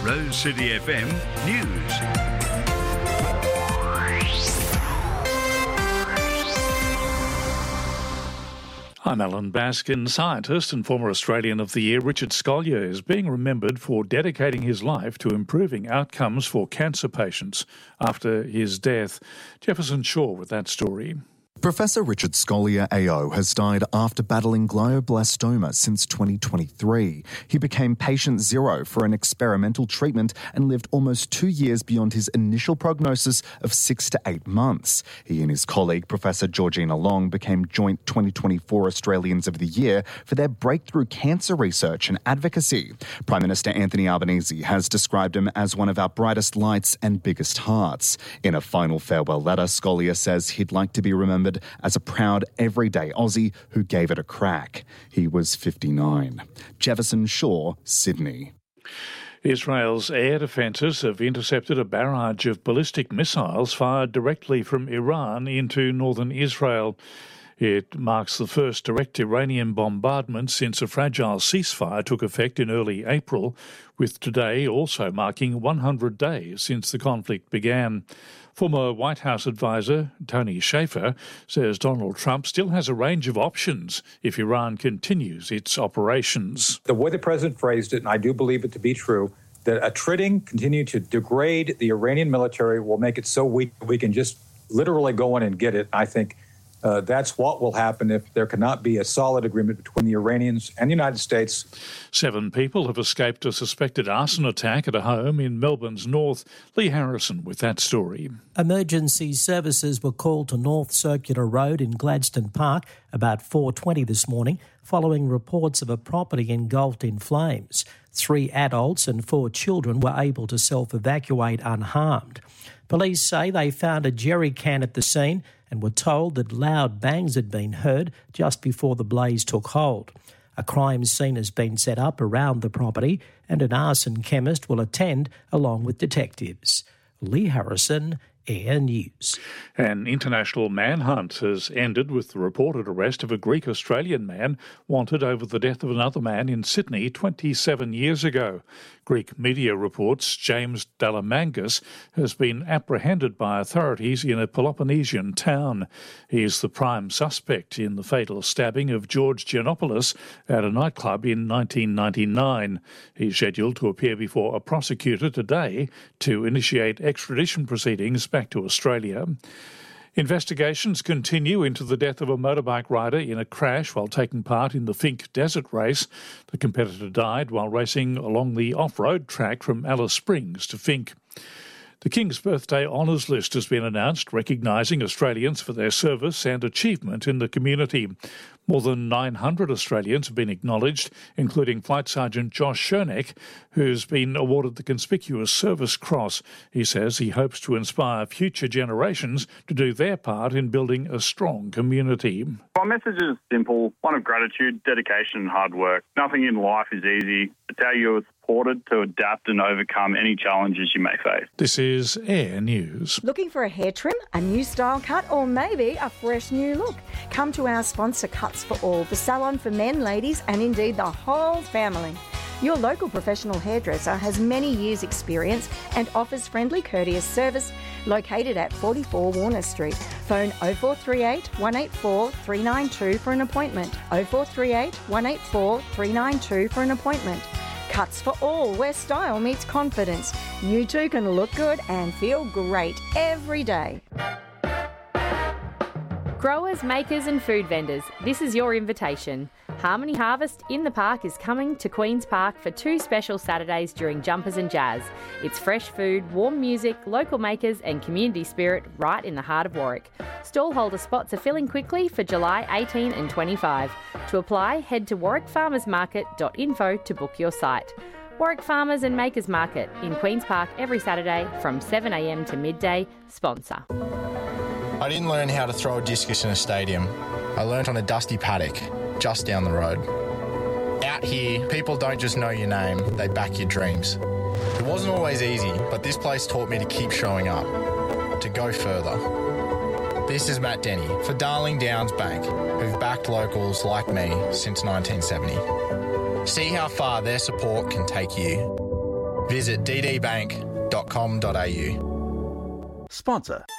Rose City FM News. I'm Alan Baskin. Scientist and former Australian of the Year Richard Scolyer is being remembered for dedicating his life to improving outcomes for cancer patients after his death. Jefferson Shaw with that story. Professor Richard Scolyer AO has died after battling glioblastoma since 2023. He became patient zero for an experimental treatment and lived almost 2 years beyond his initial prognosis of 6 to 8 months. He and his colleague, Professor Georgina Long, became joint 2024 Australians of the Year for their breakthrough cancer research and advocacy. Prime Minister Anthony Albanese has described him as one of our brightest lights and biggest hearts. In a final farewell letter, Scolyer says he'd like to be remembered as a proud, everyday Aussie who gave it a crack. He was 59. Jefferson Shaw, Sydney. Israel's air defences have intercepted a barrage of ballistic missiles fired directly from Iran into northern Israel. It marks the first direct Iranian bombardment since a fragile ceasefire took effect in early April, with today also marking 100 days since the conflict began. Former White House advisor Tony Shaffer says Donald Trump still has a range of options if Iran continues its operations. The way the president phrased it, and I do believe it to be true, that attriting, continue to degrade the Iranian military will make it so weak we can just literally go in and get it. I think that's what will happen if there cannot be a solid agreement between the Iranians and the United States. 7 people have escaped a suspected arson attack at a home in Melbourne's north. Lee Harrison with that story. Emergency services were called to North Circular Road in Gladstone Park about 4:20 this morning, following reports of a property engulfed in flames. 3 adults and 4 children were able to self-evacuate unharmed. Police say they found a jerry can at the scene and were told that loud bangs had been heard just before the blaze took hold. A crime scene has been set up around the property and an arson chemist will attend along with detectives. Lee Harrison, Air News. An international manhunt has ended with the reported arrest of a Greek-Australian man wanted over the death of another man in Sydney 27 years ago. Greek media reports James Dalamangas has been apprehended by authorities in a Peloponnesian town. He is the prime suspect in the fatal stabbing of George Giannopoulos at a nightclub in 1999. He's scheduled to appear before a prosecutor today to initiate extradition proceedings back to Australia. Investigations continue into the death of a motorbike rider in a crash while taking part in the Finke Desert Race. The competitor died while racing along the off-road track from Alice Springs to Finke. The King's Birthday Honours List has been announced, recognising Australians for their service and achievement in the community. More than 900 Australians have been acknowledged, including Flight Sergeant Josh Scherneck, who's been awarded the Conspicuous Service Cross. He says he hopes to inspire future generations to do their part in building a strong community. My message is simple, one of gratitude, dedication and hard work. Nothing in life is easy. It's how you're supported to adapt and overcome any challenges you may face. This is Air News. Looking for a hair trim, a new style cut or maybe a fresh new look? Come to our sponsor Cuts for All, the salon for men, ladies and indeed the whole family. Your local professional hairdresser has many years' experience and offers friendly, courteous service located at 44 Warner Street. Phone 0438 184 392 for an appointment. 0438 184 392 for an appointment. Cuts for All, where style meets confidence. You too can look good and feel great every day. Growers, makers and food vendors, this is your invitation. Harmony Harvest in the Park is coming to Queen's Park for 2 special Saturdays during Jumpers and Jazz. It's fresh food, warm music, local makers and community spirit right in the heart of Warwick. Stallholder spots are filling quickly for July 18 and 25. To apply, head to warwickfarmersmarket.info to book your site. Warwick Farmers and Makers Market in Queen's Park every Saturday from 7 a.m. to midday. Sponsor. I didn't learn how to throw a discus in a stadium. I learnt on a dusty paddock just down the road. Out here, people don't just know your name, they back your dreams. It wasn't always easy, but this place taught me to keep showing up, to go further. This is Matt Denny for Darling Downs Bank, who've backed locals like me since 1970. See how far their support can take you. Visit ddbank.com.au. Sponsor